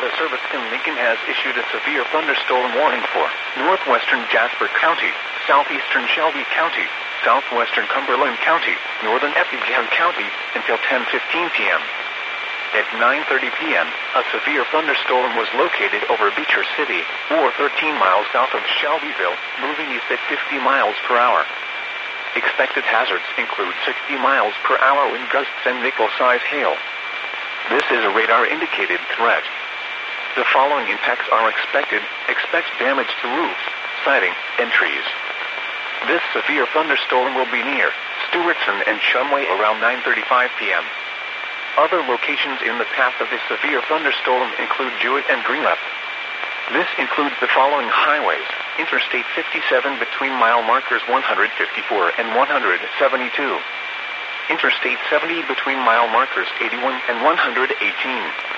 Weather Service in Lincoln has issued a severe thunderstorm warning for northwestern Jasper County, southeastern Shelby County, southwestern Cumberland County, northern Effingham County, until 10:15 p.m. At 9:30 p.m., a severe thunderstorm was located over Beecher City, or 13 miles south of Shelbyville, moving east at 50 miles per hour. Expected hazards include 60 miles per hour wind gusts and nickel-size hail. This is a radar-indicated threat. The following impacts are expected. Expect damage to roofs, siding, and trees. This severe thunderstorm will be near Stewartson and Shumway around 9:35 p.m. Other locations in the path of this severe thunderstorm include Jewett and Greenup. This includes the following highways: Interstate 57 between mile markers 154 and 172. Interstate 70 between mile markers 81 and 118.